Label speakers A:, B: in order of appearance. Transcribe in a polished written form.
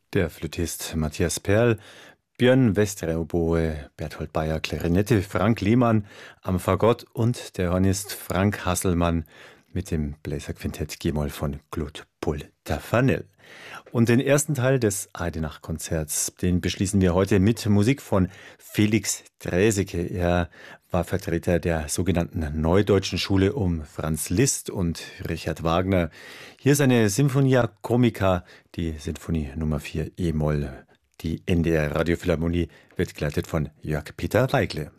A: Der Flötist Matthias Perl, Björn Westre Oboe, Berthold Bayer Klarinette, Frank Lehmann am Fagott und der Hornist Frank Hasselmann mit dem Bläserquintett G-Moll von Claude Paul Tafanel. Und den ersten Teil des Eidenach-Konzerts, den beschließen wir heute mit Musik von Felix Draeseke. Er war Vertreter der sogenannten Neudeutschen Schule um Franz Liszt und Richard Wagner. Hier ist eine Sinfonia Comica, die Sinfonie Nummer 4 E-Moll. Die NDR Radiophilharmonie wird geleitet von Jörg Peter Weigle.